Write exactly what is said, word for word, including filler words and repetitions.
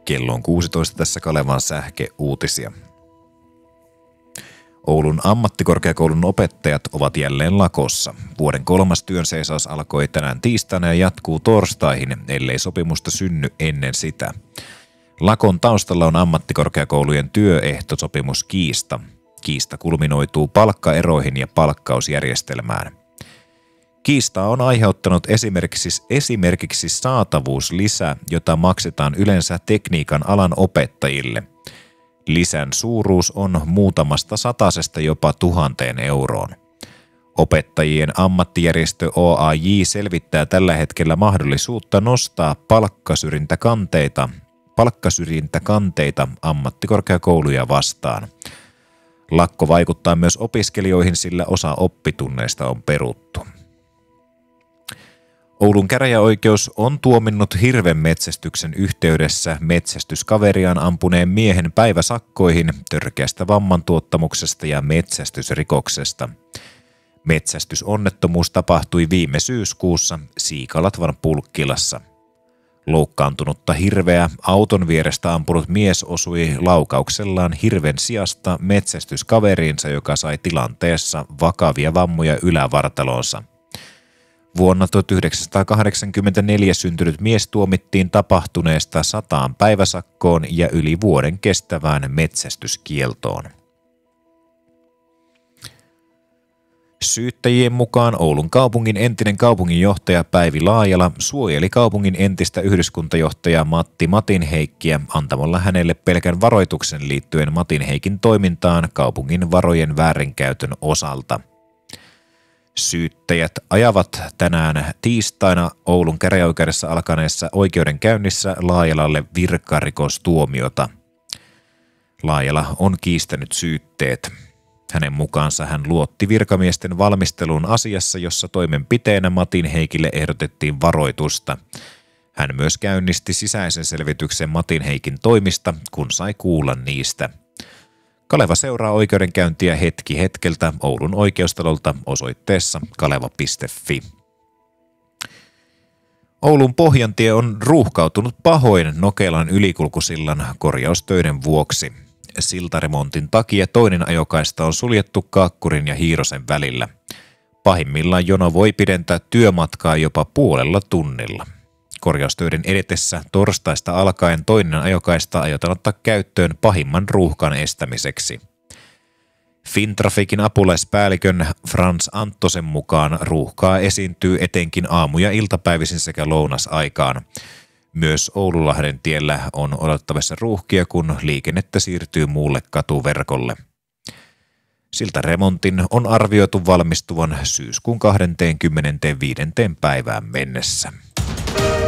Kello on kuusitoista tässä Kalevan sähkeuutisia. Oulun ammattikorkeakoulun opettajat ovat jälleen lakossa. Vuoden kolmas työnseisaus alkoi tänään tiistaina ja jatkuu torstaihin, ellei sopimusta synny ennen sitä. Lakon taustalla on ammattikorkeakoulujen työehtosopimuskiista. Kiista kulminoituu palkkaeroihin ja palkkausjärjestelmään. Kiistaa on aiheuttanut esimerkiksi, esimerkiksi saatavuuslisä, jota maksetaan yleensä tekniikan alan opettajille. Lisän suuruus on muutamasta satasesta jopa tuhanteen euroon. Opettajien ammattijärjestö O A J selvittää tällä hetkellä mahdollisuutta nostaa palkkasyrjintäkanteita, palkkasyrjintäkanteita ammattikorkeakouluja vastaan. Lakko vaikuttaa myös opiskelijoihin, sillä osa oppitunneista on peruttu. Oulun käräjäoikeus on tuominnut hirvenmetsästyksen yhteydessä metsästyskaveriaan ampuneen miehen päiväsakkoihin törkeästä vammantuottamuksesta ja metsästysrikoksesta. Metsästysonnettomuus tapahtui viime syyskuussa Siikalatvan Pulkkilassa. Loukkaantunutta hirveä auton vierestä ampunut mies osui laukauksellaan hirven sijasta metsästyskaveriinsa, joka sai tilanteessa vakavia vammoja ylävartaloonsa. Vuonna tuhatyhdeksänsataakahdeksankymmentäneljä syntynyt mies tuomittiin tapahtuneesta sataan päiväsakkoon ja yli vuoden kestävään metsästyskieltoon. Syyttäjien mukaan Oulun kaupungin entinen kaupunginjohtaja Päivi Laajala suojeli kaupungin entistä yhdyskuntajohtajaa Matti Matinheikkiä antamalla hänelle pelkän varoituksen liittyen Matinheikin toimintaan kaupungin varojen väärinkäytön osalta. Syyttäjät ajavat tänään tiistaina Oulun käräjäoikeudessa alkaneessa oikeudenkäynnissä Laajalalle virkarikostuomiota. Laajala on kiistänyt syytteet. Hänen mukaansa hän luotti virkamiesten valmisteluun asiassa, jossa toimenpiteenä Matinheikille ehdotettiin varoitusta. Hän myös käynnisti sisäisen selvityksen Matinheikin toimista, kun sai kuulla niistä. Kaleva seuraa oikeudenkäyntiä hetki hetkeltä Oulun oikeustalolta osoitteessa kaleva piste fi. Oulun Pohjantie on ruuhkautunut pahoin Nokelan ylikulkusillan korjaustöiden vuoksi. Siltaremontin takia toinen ajokaista on suljettu Kaakkurin ja Hiirosen välillä. Pahimmillaan jono voi pidentää työmatkaa jopa puolella tunnilla. Korjaustöiden edetessä torstaista alkaen toinen ajokaista aiotaan ottaa käyttöön pahimman ruuhkan estämiseksi. Fintrafikin apulaispäällikön Frans Anttosen mukaan ruuhkaa esiintyy etenkin aamu- ja iltapäivisin sekä lounasaikaan. Myös Oululahden tiellä on odottavissa ruuhkia, kun liikennettä siirtyy muulle katuverkolle. Siltaremontin on arvioitu valmistuvan syyskuun kahdeskymmenesviides päivään mennessä.